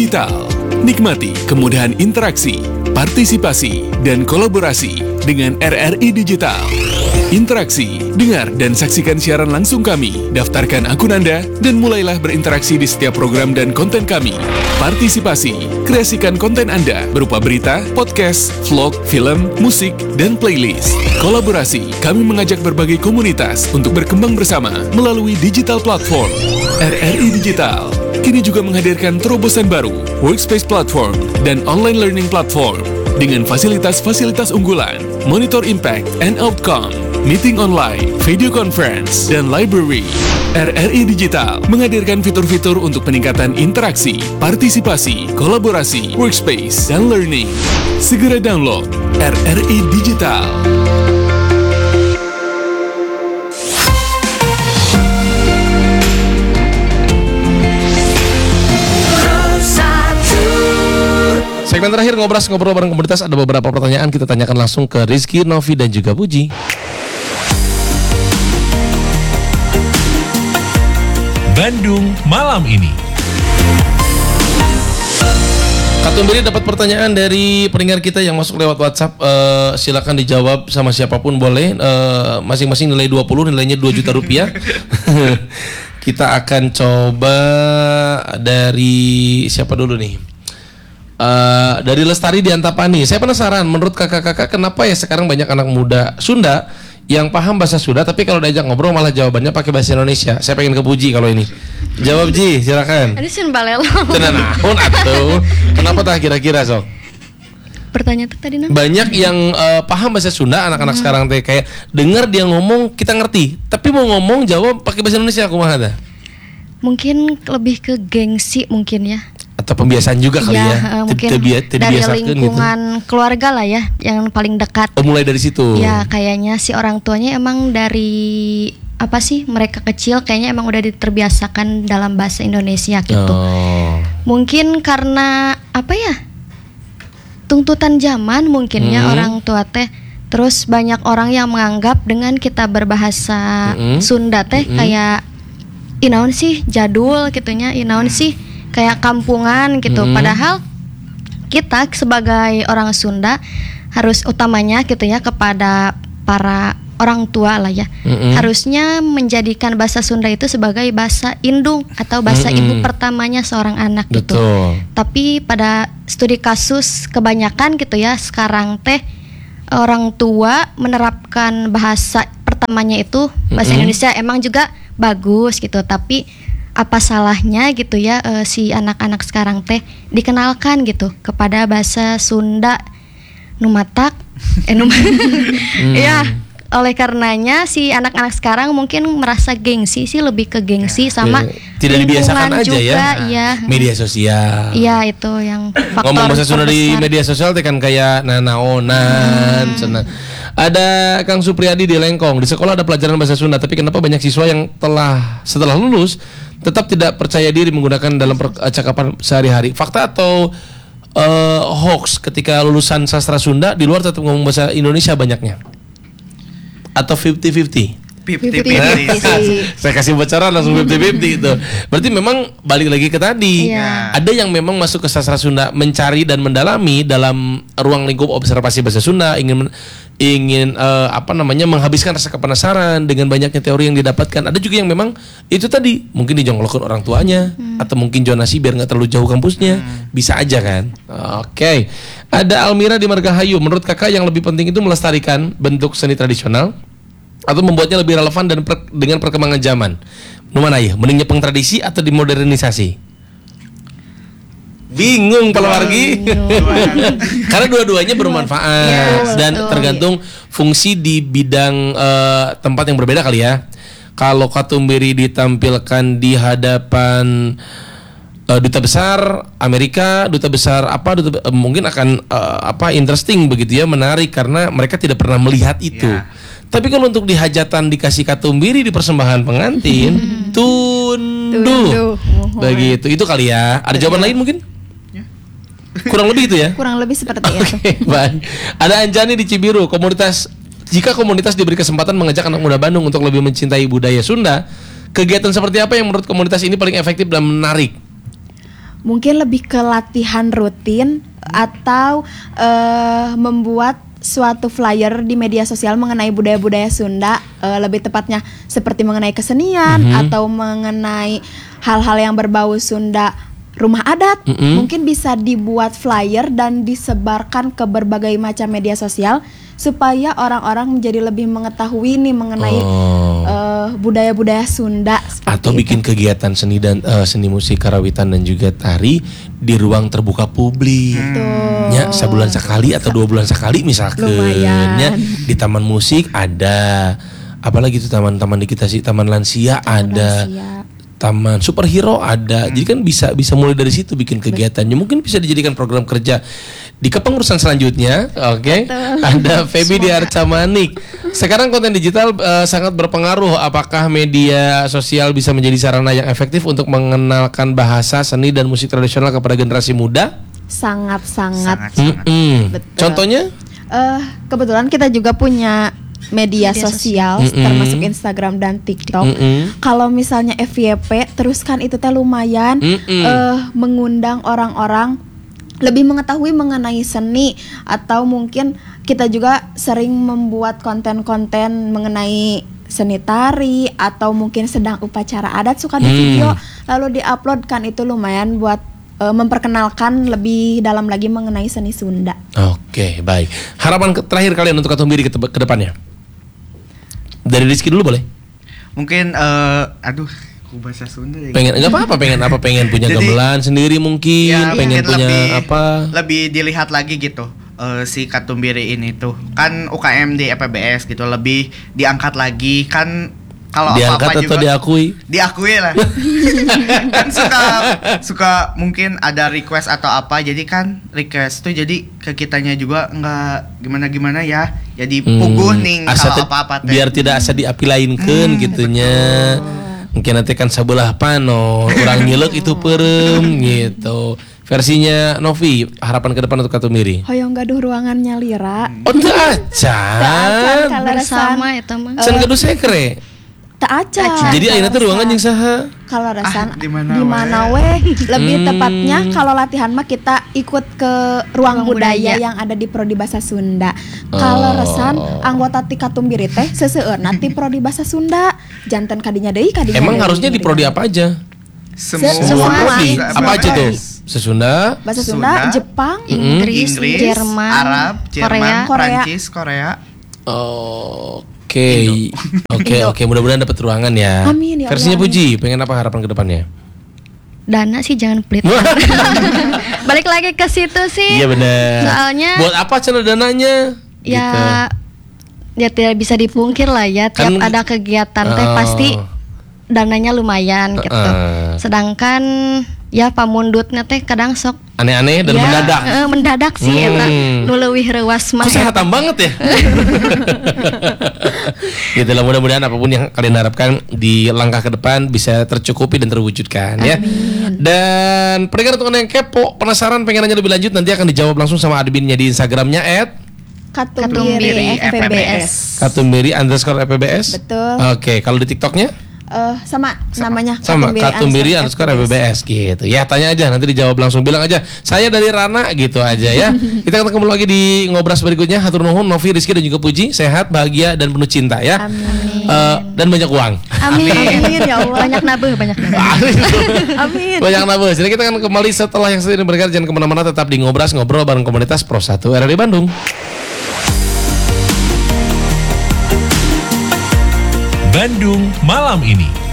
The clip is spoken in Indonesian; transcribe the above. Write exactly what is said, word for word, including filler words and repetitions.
Digital. Nikmati kemudahan interaksi, partisipasi, dan kolaborasi dengan R R I Digital. Interaksi, dengar dan saksikan siaran langsung kami, daftarkan akun Anda, dan mulailah berinteraksi di setiap program dan konten kami. Partisipasi, kreasikan konten Anda berupa berita, podcast, vlog, film, musik, dan playlist. Kolaborasi, kami mengajak berbagai komunitas untuk berkembang bersama melalui digital platform. R R I Digital kini juga menghadirkan terobosan baru, workspace platform, dan online learning platform dengan fasilitas-fasilitas unggulan, monitor impact and outcome, meeting online, video conference, dan library. R R I Digital menghadirkan fitur-fitur untuk peningkatan interaksi, partisipasi, kolaborasi, workspace, dan learning. Segera download R R I Digital. Segmen terakhir ngobrol-ngobrol bareng komunitas, ada beberapa pertanyaan kita tanyakan langsung ke Rizky, Novi, dan juga Puji. Bandung malam ini. Katumbiri dapat pertanyaan dari pendengar kita yang masuk lewat WhatsApp. Uh, silakan dijawab sama siapapun boleh. Uh, masing-masing nilai dua puluh, nilainya dua juta rupiah. Kita akan coba dari siapa dulu nih? Uh, dari Lestari di Antapani. Saya penasaran, menurut kakak-kakak kenapa ya sekarang banyak anak muda Sunda yang paham bahasa Sunda, tapi kalau diajak ngobrol malah jawabannya pakai bahasa Indonesia. Saya pengen ke Puji kalau ini. Jawab Ji, silakan. Ada sun balelo. Tenan naon atuh. Kenapa tah kira-kira sok? Pertanyaan tadi nah. Banyak yang uh, paham bahasa Sunda, anak-anak hmm. sekarang teh kayak dengar dia ngomong kita ngerti, tapi mau ngomong jawab pakai bahasa Indonesia kumaha tah? Mungkin lebih ke gengsi mungkin ya. Atau pembiasaan juga kali ya, ya uh, mungkin Tebi- dari lingkungan gitu. Keluarga lah ya yang paling dekat. Oh, mulai dari situ ya, kayaknya si orang tuanya emang dari apa sih, mereka kecil kayaknya emang udah diterbiasakan dalam bahasa Indonesia gitu. Oh. Mungkin karena apa ya, tuntutan zaman mungkin hmm. ya orang tua teh. Terus banyak orang yang menganggap dengan kita berbahasa hmm. Sunda teh hmm. kayak inaun sih jadul gitunya, inaun hmm. sih kayak kampungan gitu. Hmm. Padahal kita sebagai orang Sunda harus utamanya gitu ya kepada para orang tua lah ya. Hmm. Harusnya menjadikan bahasa Sunda itu sebagai bahasa indung atau bahasa hmm. ibu pertamanya seorang anak. Betul. Gitu. Tapi pada studi kasus kebanyakan gitu ya sekarang teh orang tua menerapkan bahasa pertamanya itu bahasa hmm. Indonesia, emang juga bagus gitu, tapi apa salahnya gitu ya uh, si anak-anak sekarang teh dikenalkan gitu kepada bahasa Sunda numatak eh num- hmm. ya, oleh karenanya si anak-anak sekarang mungkin merasa gengsi sih, lebih ke gengsi sama tidak dibiasakan aja juga, ya. ya Media sosial. Iya, itu yang faktor ngomong bahasa Sunda di media sosial teh kan kayak nanaonan hmm. Ada Kang Supriyadi di Lengkong. Di sekolah ada pelajaran bahasa Sunda, tapi kenapa banyak siswa yang telah setelah lulus tetap tidak percaya diri menggunakan dalam percakapan sehari-hari? Fakta atau uh, hoax ketika lulusan sastra Sunda di luar tetap ngomong bahasa Indonesia banyaknya? Atau fifty-fifty? fifty-fifty. Saya kasih bocoran langsung fifty-fifty itu. Berarti memang balik lagi ke tadi. Yeah. Ada yang memang masuk ke sastra Sunda mencari dan mendalami dalam ruang lingkup observasi bahasa Sunda, ingin ingin uh, apa namanya menghabiskan rasa kepenasaran dengan banyaknya teori yang didapatkan. Ada juga yang memang itu tadi mungkin dijonglokin orang tuanya hmm. atau mungkin zonasi biar nggak terlalu jauh kampusnya. Hmm. Bisa aja kan. Oke. Okay. Ada Almira di Margahayu. Menurut kakak yang lebih penting itu melestarikan bentuk seni tradisional atau membuatnya lebih relevan dan per, dengan perkembangan zaman? Mana ya? Mending nyepeng tradisi atau dimodernisasi? Bingung kalau lagi. Karena dua-duanya bermanfaat ya, dan betul. Tergantung fungsi di bidang uh, tempat yang berbeda kali ya. Kalau Katumbiri ditampilkan di hadapan uh, duta besar Amerika, duta besar apa, duta, uh, mungkin akan uh, apa interesting begitu ya, menarik karena mereka tidak pernah melihat itu. Ya. Tapi kalau untuk di hajatan dikasih Katumbiri di persembahan pengantin, tunduh. Begitu. Itu kali ya. Ada jawaban lain mungkin? Kurang lebih itu ya? Kurang lebih seperti itu. Oke, baik. Ada Anjani di Cibiru. Komunitas, jika komunitas diberi kesempatan mengajak anak muda Bandung untuk lebih mencintai budaya Sunda, kegiatan seperti apa yang menurut komunitas ini paling efektif dan menarik? mungkin lebih ke latihan rutin atau uh, membuat suatu flyer di media sosial mengenai budaya-budaya Sunda, uh, lebih tepatnya seperti mengenai kesenian mm-hmm. atau mengenai hal-hal yang berbau Sunda, rumah adat, mm-hmm. mungkin bisa dibuat flyer dan disebarkan ke berbagai macam media sosial supaya orang-orang menjadi lebih mengetahui nih mengenai oh. uh, budaya-budaya Sunda. Atau bikin itu. Kegiatan seni dan uh, seni musik karawitan dan juga tari di ruang terbuka publik. Hmm. Ya, sebulan sekali atau dua bulan sekali misalkan. Ya, di taman musik ada, apalagi itu taman-taman di kita sih, taman lansia taman ada. Lansia. Taman superhero ada, hmm. jadi kan bisa bisa mulai dari situ bikin kegiatannya. Mungkin bisa dijadikan program kerja di kepengurusan selanjutnya. Oke, okay? Ada Feby di Arcamanik. Sekarang konten digital uh, sangat berpengaruh. Apakah media sosial bisa menjadi sarana yang efektif untuk mengenalkan bahasa, seni dan musik tradisional kepada generasi muda? Sangat-sangat. Contohnya? Uh, kebetulan kita juga punya media, media sosial, sosial. termasuk Instagram dan TikTok. Mm-mm. Kalau misalnya F Y P teruskan itu teh lumayan uh, mengundang orang-orang lebih mengetahui mengenai seni, atau mungkin kita juga sering membuat konten-konten mengenai seni tari atau mungkin sedang upacara adat suka di video mm. lalu diuploadkan. Itu lumayan buat uh, memperkenalkan lebih dalam lagi mengenai seni Sunda. Oke, baik. Harapan ke- terakhir kalian untuk Katumbiri ke, te- ke depannya? Dari Rizky dulu boleh? Mungkin uh, aduh, bahasa Sunda ya. Pengen enggak apa-apa, pengen apa? Pengen punya Jadi, gamelan sendiri mungkin, ya, pengen punya lebih, apa? Lebih dilihat lagi gitu. Uh, si Katumbiri ini tuh kan U K M di E P B S gitu, lebih diangkat lagi kan. Kalau diangkat apa-apa atau juga diakui? Diakui lah. Kan suka suka mungkin ada request atau apa, jadi kan request tuh jadi ke kitanya juga nggak gimana-gimana ya. Jadi puguh hmm, nih kalau apa-apa teh. Biar tidak asa diapilainkeun hmm, gitunya. Betul. Mungkin nanti kan sebelah pano, orang nyelek itu perem gitu. Versinya Novi, harapan ke depan untuk Katumbiri. Hoyong gaduh ruangannya Lira. Oh, teu acan. Bersama eta mah. Can gaduh sekre. Tak acan. Jadi ayeuna teh ruangan jeung saha? Kalau resan ah, di mana we? Lebih hmm. tepatnya kalau latihan mah kita ikut ke ruang, ruang budaya, budaya yang ada di Prodi Bahasa Sunda. Oh. Kalau resan anggota ti Katumbiri teh seseueurna ti Prodi Bahasa Sunda. Janten kadinya deui kadinya. Emang deui, harusnya di Prodi apa aja? Semua, Semua prodi. Apa aja tuh? Sesunda, Bahasa Sunda, Sunda Jepang, Inggris, Inggris, Jerman, Arab, Jerman, Korea, Prancis, Korea. Oh. Oke, oke, oke. Mudah-mudahan dapat ruangan ya. Amin ya Allah. Versinya Puji, pengen apa harapan ke depannya? Dana sih jangan pelit. Balik lagi ke situ sih. Iya benar. Soalnya buat apa channel dananya? Ya, gitu. Ya tidak bisa dipungkir lah ya. Tiap kan, ada kegiatan teh oh. pasti dananya lumayan gitu. Uh. Sedangkan ya pamundutnya teh kadang sok aneh-aneh dan ya, mendadak. Uh, mendadak sih hmm. eta nu leuwih reuas mah. Kesehatan banget ya. Gitu lah, mudah-mudahan apapun yang kalian harapkan di langkah ke depan bisa tercukupi dan terwujudkan. Amin. Ya. Dan pendengar untuk yang kepo, penasaran pengen nanya lebih lanjut, nanti akan dijawab langsung sama adminnya di Instagramnya at Katumbiri F P B S. Katumbiri underscore F P B S. Betul. Oke, okay, kalau di TikToknya? Uh, sama, sama namanya sama Katumbiri underscore F P B S gitu. Ya tanya aja, nanti dijawab langsung, bilang aja saya dari Rana gitu aja ya. Kita ketemu lagi di ngobras berikutnya. Hatur nuhun Novi, Rizky dan juga Puji, sehat, bahagia dan penuh cinta ya. Amin. Uh, dan banyak uang. Amin. Amin ya Allah. Banyak nabeh, banyak nabeh. Amin. Banyak nabeh. Jadi kita akan kembali setelah yang satu ini berkata, jangan kemana-mana, tetap di ngobras ngobrol bareng komunitas Pro satu R R I Bandung. Bandung malam ini.